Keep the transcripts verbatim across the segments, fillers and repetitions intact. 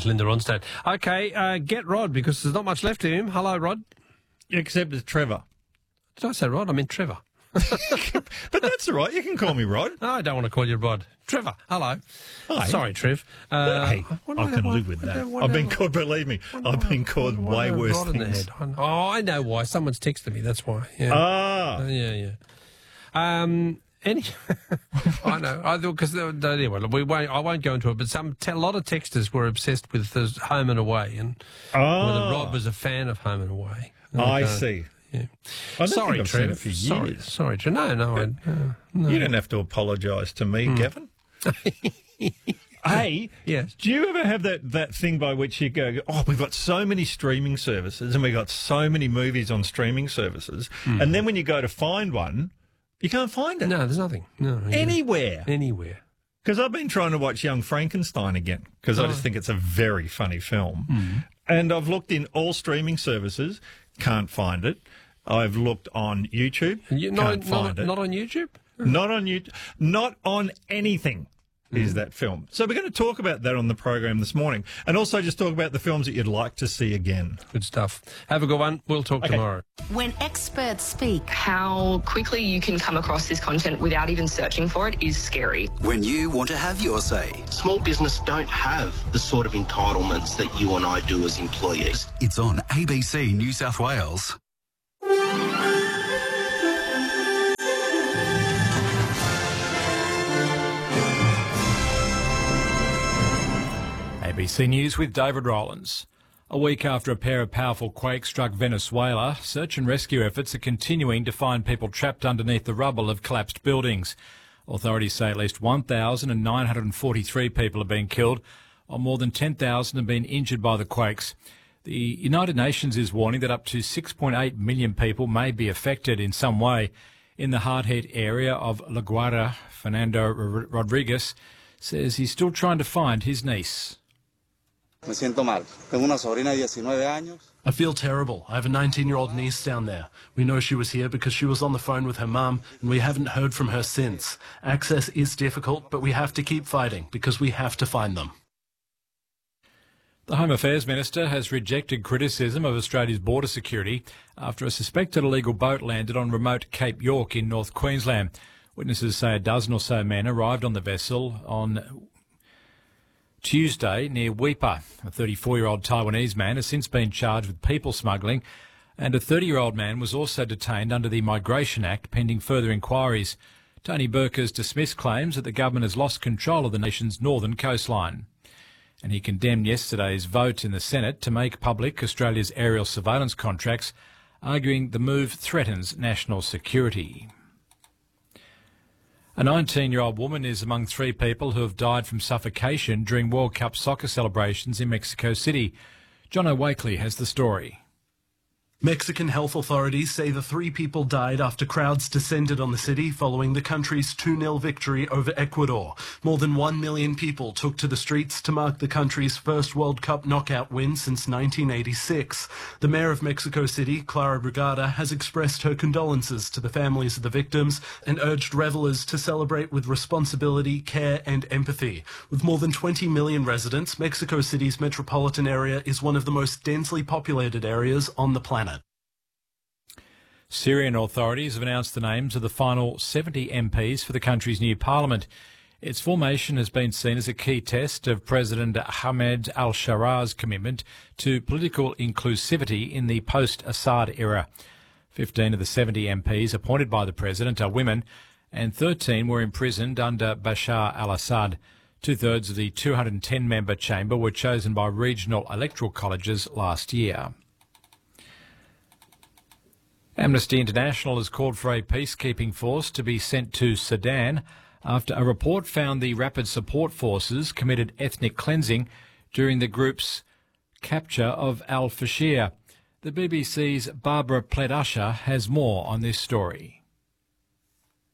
Thanks, Linda Ronstadt. Okay, uh, get Rod, because there's not much left of him. Hello, Rod. Except it's Trevor. Did I say Rod? I mean Trevor. But that's all right. You can call me Rod. No, I don't want to call you Rod. Trevor, hello. Hi. Sorry, Trev. Uh, hey, I can live with that. I've been called, believe me, I've been called way worse Rod in the things. head. Oh, I know why. Someone's texted me, that's why. Yeah. Ah. Uh, yeah, yeah. Um, any, I know. I because anyway, we won't. I won't go into it. But some a lot of texters were obsessed with the Home and Away, and Ah. whether Rod was a fan of Home and Away. I Okay. see. Yeah. I don't Sorry, think I've Trev. seen it for years. Sorry, sorry, Trev. No, no, I, uh, no. You don't have to apologise to me, Hmm. Gavin. Hey, Yes. do you ever have that, that thing by which you go, oh, we've got so many streaming services and we've got so many movies on streaming services, Hmm. and then when you go to find one, you can't find it No, there's nothing. No, yeah. anywhere. Anywhere. Because I've been trying to watch Young Frankenstein again because I just think it's a very funny film. And I've looked in all streaming services, can't find it. I've looked on YouTube, You, can't not, find not, it. not on YouTube? Not on YouTube, not on anything is that film. So we're going to talk about that on the program this morning, and also just talk about the films that you'd like to see again. Good stuff. Have a good one. We'll talk Okay. tomorrow. When experts speak, How quickly you can come across this content without even searching for it is scary. When you want to have your say. Small business don't have the sort of entitlements that you and I do as employees. It's on A B C New South Wales. A B C News with David Rowlands. A week after a pair of powerful quakes struck Venezuela, search and rescue efforts are continuing to find people trapped underneath the rubble of collapsed buildings. Authorities say at least one thousand nine hundred forty-three people have been killed, while more than ten thousand have been injured by the quakes. The United Nations is warning that up to six point eight million people may be affected in some way. In the hard-hit area of La Guaira, Fernando Rodriguez says he's still trying to find his niece. Me siento mal. Tengo una sobrina de diecinueve años. I feel terrible. I have a nineteen-year-old niece down there. We know she was here because she was on the phone with her mum, and we haven't heard from her since. Access is difficult, but we have to keep fighting because we have to find them. The Home Affairs Minister has rejected criticism of Australia's border security after a suspected illegal boat landed on remote Cape York in North Queensland. Witnesses say a dozen or so men arrived on the vessel on Tuesday near Weipa. A thirty-four-year-old Taiwanese man has since been charged with people smuggling, and a thirty-year-old man was also detained under the Migration Act pending further inquiries. Tony Burke has dismissed claims that the government has lost control of the nation's northern coastline. And he condemned yesterday's vote in the Senate to make public Australia's aerial surveillance contracts, arguing the move threatens national security. A nineteen-year-old woman is among three people who have died from suffocation during World Cup soccer celebrations in Mexico City. John O'Wakely has the story. Mexican health authorities say the three people died after crowds descended on the city following the country's two nil victory over Ecuador. More than one million people took to the streets to mark the country's first World Cup knockout win since nineteen eighty-six. The mayor of Mexico City, Clara Brugada, has expressed her condolences to the families of the victims and urged revelers to celebrate with responsibility, care and empathy. With more than twenty million residents, Mexico City's metropolitan area is one of the most densely populated areas on the planet. Syrian authorities have announced the names of the final seventy M Ps for the country's new parliament. Its formation has been seen as a key test of President Ahmed al-Sharar's commitment to political inclusivity in the post-Assad era. Fifteen of the seventy M Ps appointed by the president are women, and thirteen were imprisoned under Bashar al-Assad. Two-thirds of the two hundred ten member chamber were chosen by regional electoral colleges last year. Amnesty International has called for a peacekeeping force to be sent to Sudan after a report found the Rapid Support Forces committed ethnic cleansing during the group's capture of al-Fashir. The B B C's Barbara Pledusher has more on this story.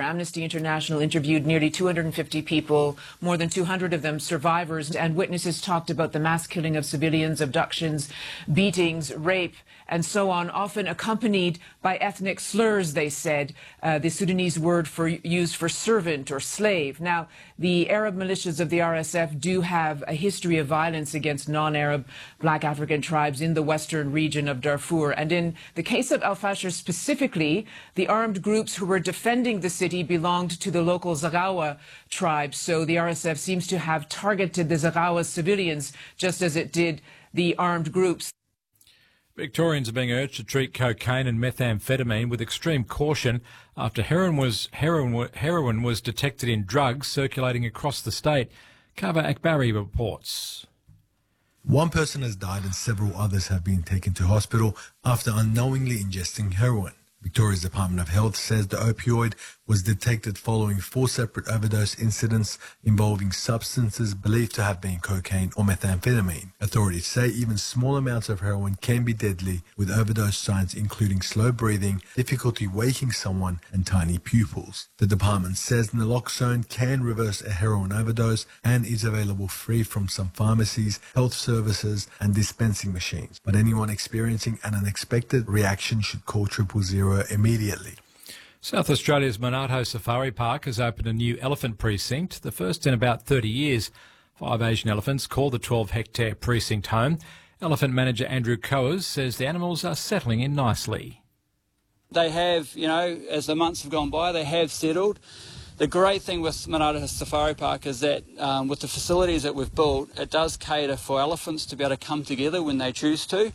Amnesty International interviewed nearly two hundred fifty people, more than two hundred of them survivors, and witnesses talked about the mass killing of civilians, abductions, beatings, rape, and so on, often accompanied by ethnic slurs, they said, uh, the Sudanese word for used for servant or slave. Now, the Arab militias of the R S F do have a history of violence against non-Arab black African tribes in the western region of Darfur. And in the case of Al-Fashir specifically, the armed groups who were defending the city belonged to the local Zaghawa tribe. So the R S F seems to have targeted the Zaghawa civilians just as it did the armed groups. Victorians are being urged to treat cocaine and methamphetamine with extreme caution after heroin was, heroin, heroin was detected in drugs circulating across the state. Kava Akbari reports. One person has died and several others have been taken to hospital after unknowingly ingesting heroin. Victoria's Department of Health says the opioid was detected following four separate overdose incidents involving substances believed to have been cocaine or methamphetamine. Authorities say even small amounts of heroin can be deadly, with overdose signs including slow breathing, difficulty waking someone, and tiny pupils. The department says naloxone can reverse a heroin overdose and is available free from some pharmacies, health services, and dispensing machines. But anyone experiencing an unexpected reaction should call triple zero immediately. South Australia's Monarto Safari Park has opened a new elephant precinct, the first in about thirty years. Five Asian elephants call the twelve hectare precinct home. Elephant manager Andrew Coers says the animals are settling in nicely. They have, you know, as the months have gone by, they have settled. The great thing with Monarto Safari Park is that um, with the facilities that we've built, it does cater for elephants to be able to come together when they choose to.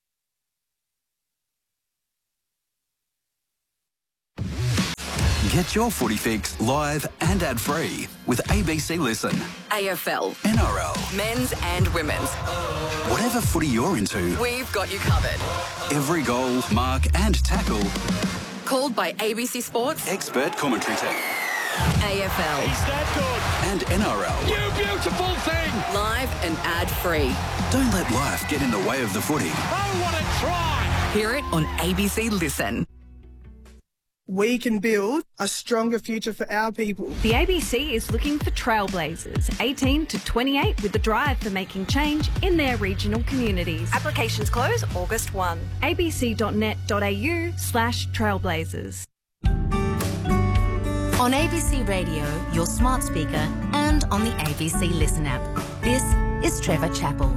Get your footy fix live and ad-free with A B C Listen. A F L. N R L. Men's and women's. Whatever footy you're into, we've got you covered. Every goal, mark and tackle. Called by A B C Sports. Expert commentary team. A F L. He's that good. And N R L. You beautiful thing. Live and ad-free. Don't let life get in the way of the footy. Oh, what a try. Hear it on A B C Listen. We can build a stronger future for our people. The A B C is looking for trailblazers, eighteen to twenty-eight, with the drive for making change in their regional communities. Applications close August first. abc.net.au slash trailblazers. On A B C Radio, your smart speaker, and on the A B C Listen app. This is Trevor Chappell.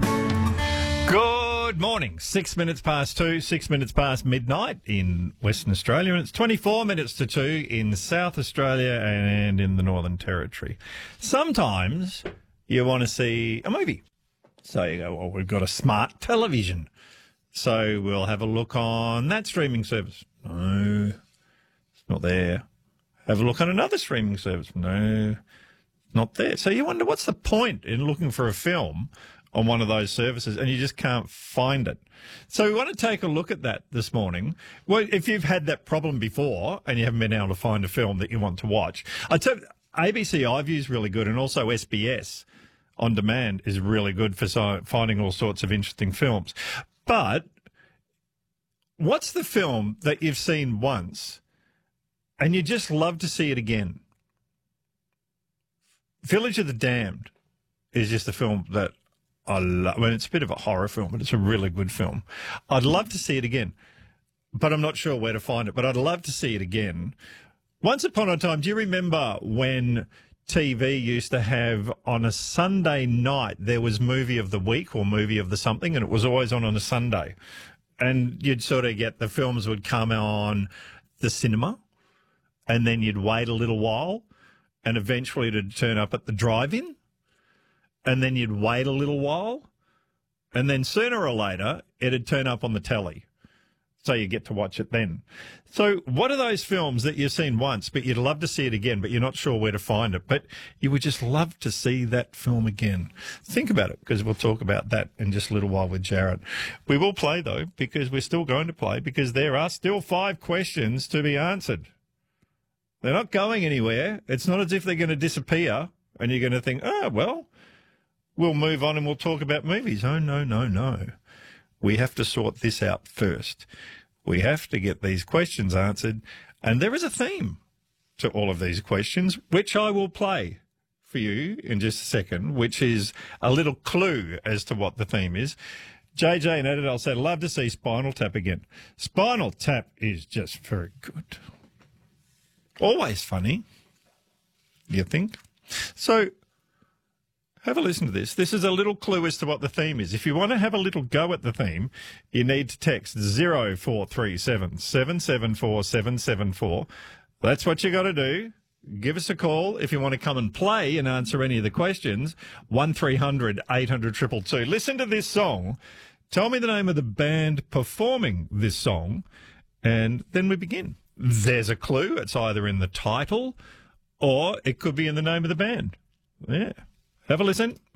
Good morning. Six minutes past two, six minutes past midnight in Western Australia, and it's twenty-four minutes to two in South Australia and in the Northern Territory. Sometimes you want to see a movie. So you go, well, we've got a smart television. So we'll have a look on that streaming service. No, it's not there. Have a look on another streaming service. No, not there. So you wonder, what's the point in looking for a film on one of those services and you just can't find it? So we want to take a look at that this morning. Well, if you've had that problem before and you haven't been able to find a film that you want to watch, I tell you, A B C iView is really good, and also S B S On Demand is really good for so, finding all sorts of interesting films. But what's the film that you've seen once and you just love to see it again? Village of the Damned is just a film that I love. I mean, it's a bit of a horror film, but it's a really good film. I'd love to see it again, but I'm not sure where to find it. But I'd love to see it again. Once upon a time, do you remember when T V used to have on a Sunday night, there was movie of the week or movie of the something, and it was always on on a Sunday. And you'd sort of get the films would come on the cinema, and then you'd wait a little while, and eventually it'd turn up at the drive-in. And then you'd wait a little while, and then sooner or later, it'd turn up on the telly. So you get to watch it then. So what are those films that you've seen once, but you'd love to see it again, but you're not sure where to find it, but you would just love to see that film again? Think about it, because we'll talk about that in just a little while with Jared. We will play, though, because we're still going to play, because there are still five questions to be answered. They're not going anywhere. It's not as if they're going to disappear, and you're going to think, oh, well, we'll move on and we'll talk about movies. Oh, no, no, no. We have to sort this out first. We have to get these questions answered. And there is a theme to all of these questions, which I will play for you in just a second, which is a little clue as to what the theme is. J J and Adelaide said, love to see Spinal Tap again. Spinal Tap is just very good. Always funny, you think? So have a listen to this. This is a little clue as to what the theme is. If you want to have a little go at the theme, you need to text zero four three seven, seven seven four, seven seven four. That's what you got to do. Give us a call if you want to come and play and answer any of the questions. one three hundred, eight hundred, two two two. Listen to this song. Tell me the name of the band performing this song, and then we begin. There's a clue. It's either in the title or it could be in the name of the band. Yeah. Have a listen.